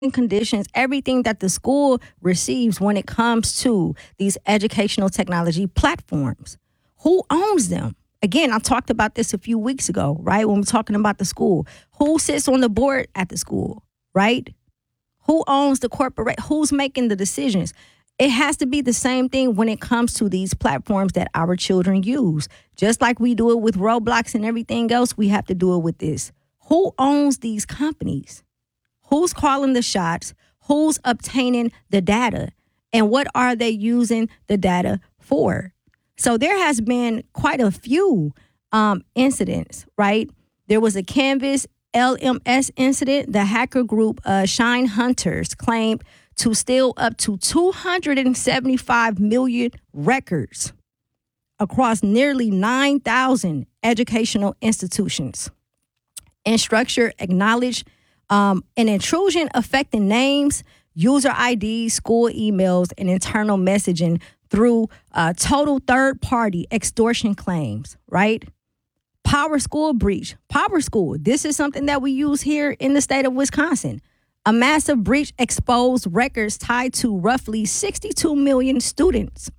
conditions, everything that the school receives when it comes to these educational technology platforms. Who owns them? Again, I talked about this a few weeks ago, right? When we're talking about the school. Who sits on the board at the school, right? Who owns the corporate? Who's making the decisions? It has to be the same thing when it comes to these platforms that our children use. Just like we do it with Roblox and everything else, we have to do it with this. Who owns these companies? Who's calling the shots? Who's obtaining the data? And what are they using the data for? So there has been quite a few incidents, right? There was a Canvas LMS incident. The hacker group Shine Hunters claimed to steal up to 275 million records across nearly 9,000 educational institutions. Instructure acknowledged an intrusion affecting names, user IDs, school emails, and internal messaging through total third-party extortion claims, right? PowerSchool breach. PowerSchool, this is something that we use here in the state of Wisconsin. A massive breach exposed records tied to roughly 62 million students.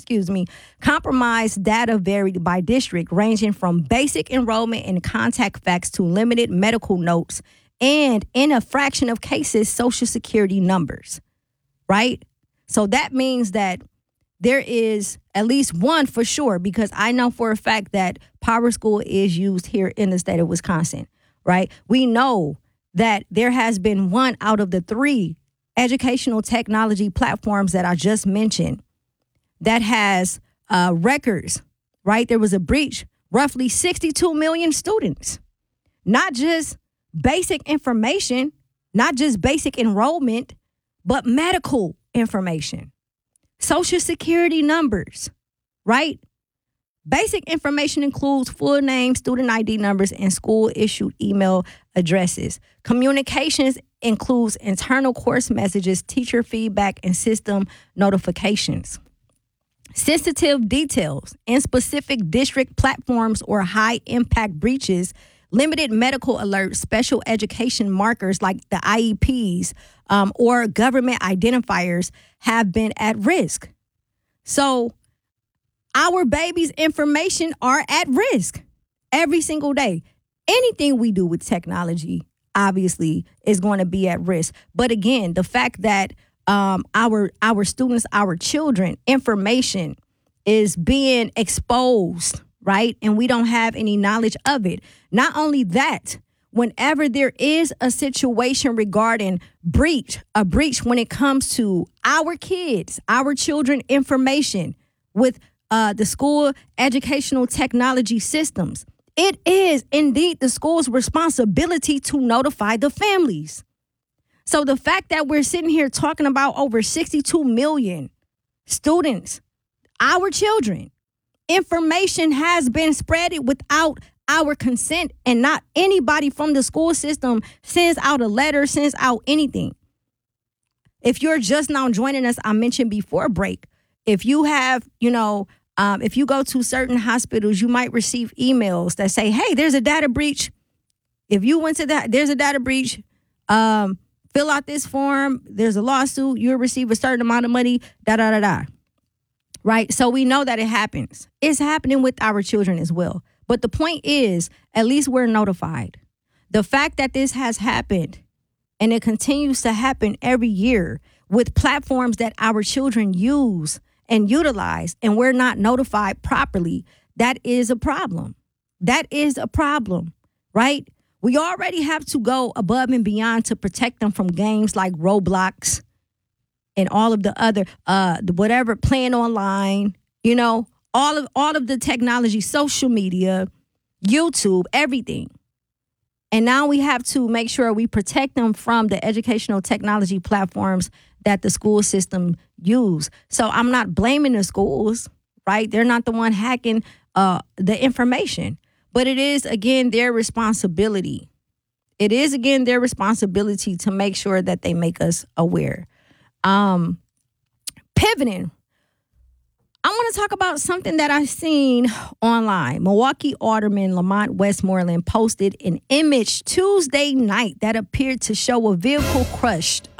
Compromised data varied by district, ranging from basic enrollment and contact facts to limited medical notes and, in a fraction of cases, Social Security numbers, right? So that means that there is at least one for sure, because I know for a fact that PowerSchool is used here in the state of Wisconsin, right? We know that there has been one out of the 3 educational technology platforms that I just mentioned that has records, right? There was a breach, roughly 62 million students, not just basic information, not just basic enrollment, but medical information, Social Security numbers, right? Basic information includes full name, student ID numbers, and school-issued email addresses. Communications includes internal course messages, teacher feedback, and system notifications. Sensitive details in specific district platforms or high-impact breaches, limited medical alerts, special education markers like the IEPs or government identifiers have been at risk. So our babies' information are at risk every single day. Anything we do with technology, obviously, is going to be at risk. But again, the fact that our students, our children, information is being exposed, right? And we don't have any knowledge of it. Not only that, whenever there is a situation regarding a breach when it comes to our kids, our children information with the school educational technology systems, it is indeed the school's responsibility to notify the families. So the fact that we're sitting here talking about over 62 million students, our children, information has been spread without our consent, and not anybody from the school system sends out a letter, sends out anything. If you're just now joining us, I mentioned before break, if you have, if you go to certain hospitals, you might receive emails that say, hey, there's a data breach. If you went to that, there's a data breach. Fill out this form. There's a lawsuit. You'll receive a certain amount of money, right? So we know that it happens. It's happening with our children as well. But the point is, at least we're notified. The fact that this has happened and it continues to happen every year with platforms that our children use and utilize, and we're not notified properly, that is a problem. That is a problem, right? We already have to go above and beyond to protect them from games like Roblox and all of the other, whatever, playing online, all of the technology, social media, YouTube, everything. And now we have to make sure we protect them from the educational technology platforms that the school system use. So I'm not blaming the schools, right? They're not the one hacking the information. But it is, again, their responsibility. It is, again, their responsibility to make sure that they make us aware. Pivoting, I want to talk about something that I've seen online. Milwaukee Alderman Lamont Westmoreland posted an image Tuesday night that appeared to show a vehicle crushed